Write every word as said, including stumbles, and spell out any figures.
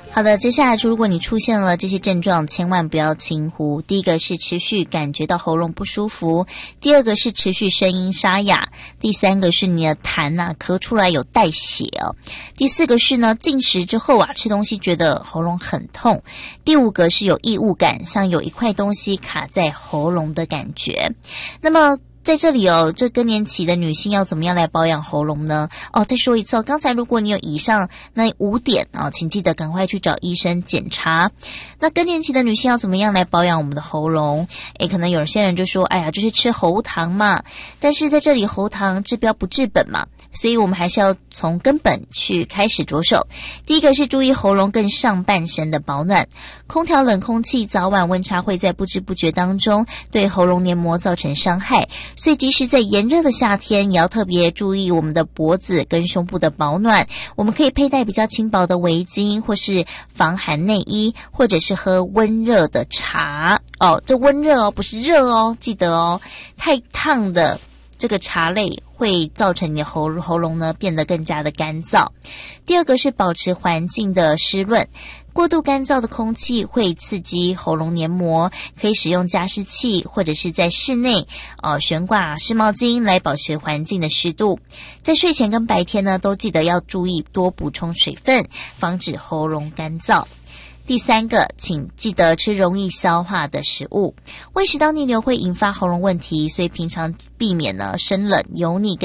好的，接下来如果你出现了这些症状，千万不要轻忽。第一个是持续感觉到喉咙不舒服，第二个是持续声音沙哑，第三个是你的痰啊咳出来有带血哦，第四个是呢进食之后啊吃东西觉得喉咙很痛，第五个是有异物感，像有一块东西卡在喉咙的感觉。那么在这里哦，这更年期的女性要怎么样来保养喉咙呢？哦，再说一次哦，刚才如果你有以上那五点啊、哦，请记得赶快去找医生检查。那更年期的女性要怎么样来保养我们的喉咙？诶，可能有些人就说，哎呀，就是吃喉糖嘛。但是在这里，喉糖治标不治本嘛。所以我们还是要从根本去开始着手。第一个是注意喉咙跟上半身的保暖，空调冷空气早晚温差会在不知不觉当中对喉咙黏膜造成伤害，所以即使在炎热的夏天也要特别注意我们的脖子跟胸部的保暖。我们可以佩戴比较轻薄的围巾或是防寒内衣，或者是喝温热的茶哦，这温热哦不是热哦，记得哦，太烫的这个茶类会造成你的喉喉咙呢变得更加的干燥。第二个是保持环境的湿润，过度干燥的空气会刺激喉咙黏膜，可以使用加湿器或者是在室内呃悬挂湿毛巾来保持环境的湿度。在睡前跟白天呢都记得要注意多补充水分，防止喉咙干燥。第三个，请记得吃容易消化的食物。胃食道逆流会引发喉咙问题，所以平常避免呢生冷、油腻